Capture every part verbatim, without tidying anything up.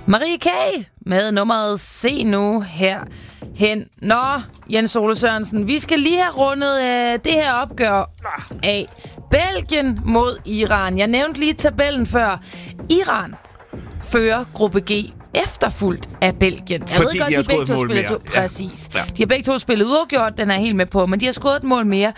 Marie K. med nummeret C nu her hen. Nå, Jens Ole Sørensen, vi skal lige have rundet øh, det her opgør af Belgien mod Iran. Jeg nævnte lige tabellen før. Iran fører gruppe G efterfulgt af Belgien. Jeg Fordi ved godt, de har de begge to mål spillet mere. to. Præcis. Ja. Ja. De har begge to spillet uafgjort, den er jeg helt med på, men de har scoret et mål mere.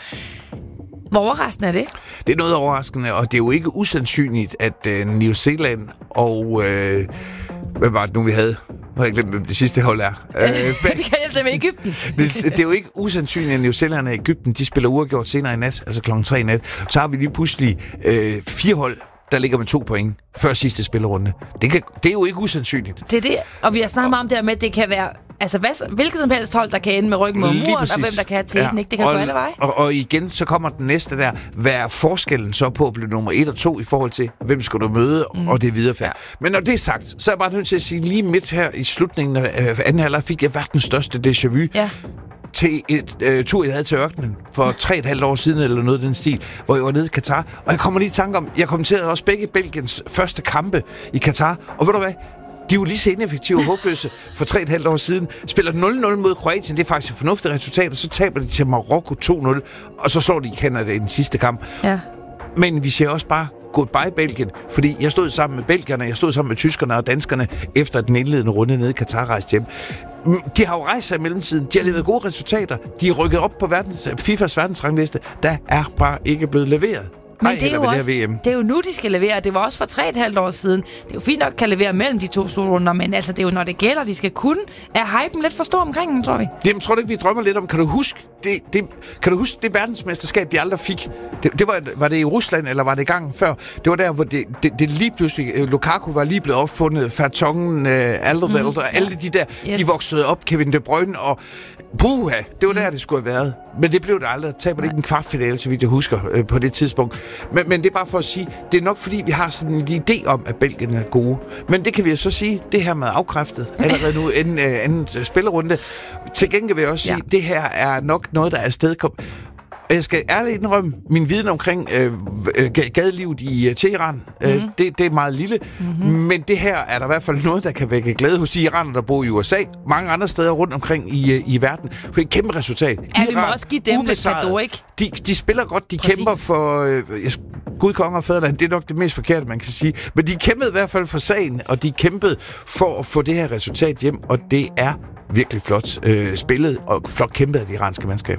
Hvor overraskende er det? Det er noget overraskende, og det er jo ikke usandsynligt, at øh, New Zealand og... Øh, hvad var det nu, vi havde? Nu har jeg glemt, hvem det sidste hold er. Øh, det kan hjælpe med Egypten. det, det er jo ikke usandsynligt, at New Zealand og Egypten, de spiller uafgjort senere i nat, altså klokken tre i nat. Så har vi lige pludselig øh, fire hold, der ligger med to point før sidste spillerunde. Det, kan, det er jo ikke usandsynligt. Det er det, og vi har snakket meget om det her med, at det kan være... Altså, hvad, hvilket som helst hold, der kan ende med ryggen mod muren, og hvem der kan have teten, ja. Ikke? Det kan og, gå alle veje. Og, og igen, så kommer den næste der. Hvad er forskellen så på at blive nummer et og to i forhold til, hvem skal du møde, mm. og det videre færd. Ja. Men når det er sagt, så er jeg bare nødt til at sige, lige midt her i slutningen af anden halvleg fik jeg verdens største déjà vu. Ja. Til et øh, tur, jeg havde til ørkenen for tre et halvt år siden, eller noget af den stil, hvor jeg var nede i Katar. Og jeg kommer lige i tanke om, jeg kommenterede også begge Belgiens første kampe i Katar. Og ved du hvad? De er jo lige så ineffektive og håbløse for tre et halvt år siden. Spiller nul nul mod Kroatien, det er faktisk et fornuftigt resultat, og så taber de til Marokko to nul, og så slår de Canada i den sidste kamp. Ja. Men vi siger også bare goodbye Belgien, fordi jeg stod sammen med belgierne, jeg stod sammen med tyskerne og danskerne efter den indledende runde nede i Katar rejst hjem. De har jo rejst sig i mellemtiden. De har leveret gode resultater. De er rykket op på verdens, Fifas verdensrangliste. Der er bare ikke blevet leveret. Men det er, jo også, det, det er jo nu, de skal levere. Det var også for tre et halvt år siden. Det er jo fint nok, kan levere mellem de to slutrunder, men altså, det er jo, når det gælder, de skal kunne. Er hypen lidt for stor omkring dem, tror vi? Jamen, tror du ikke, vi drømmer lidt om? Kan du huske det, det, kan du huske det verdensmesterskab, de aldrig fik? Det, det var, var det i Rusland, eller var det gangen før? Det var der, hvor det, det, det lige pludselig... Lukaku var lige blevet opfundet, Fertongen, uh, Alderweireld, mm, og alle de der, yes. De voksede op, Kevin De Bruyne, og puha, det var der, det skulle have været. Men det blev det aldrig. Taber det ikke en kvartfinale, så vidt jeg husker, øh, på det tidspunkt. Men, men det er bare for at sige, det er nok fordi, vi har sådan en idé om, at Belgien er gode. Men det kan vi jo så sige, det her med afkræftet, allerede nu inden øh, anden spillerunde. Til gengæld vil jeg også sige, ja. Det her er nok noget, der er afstedkommet. Jeg skal ærligt indrømme, min viden omkring øh, gadelivet i Teheran, mm-hmm. øh, det, det er meget lille. Mm-hmm. Men det her er der i hvert fald noget, der kan vække glæde hos de iranere, der bor i U S A. Mange andre steder rundt omkring i, i verden. For det er et kæmpe resultat. Ja, vi må også give dem lidt cadeau, ikke? De, de spiller godt. De Præcis. Kæmper for... Øh, Gud, konge og fædreland, det er nok det mest forkerte, man kan sige. Men de kæmpede i hvert fald for sagen, og de kæmpede for at få det her resultat hjem. Og det er virkelig flot øh, spillet og flot kæmpet af det iranske mandskab.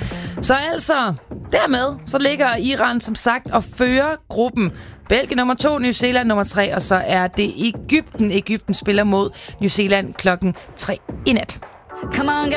Så altså, dermed, så ligger Iran som sagt og fører gruppen. Belgien nummer to, New Zealand nummer tre, og så er det Egypten. Egypten spiller mod New Zealand klokken tre i nat. Come on,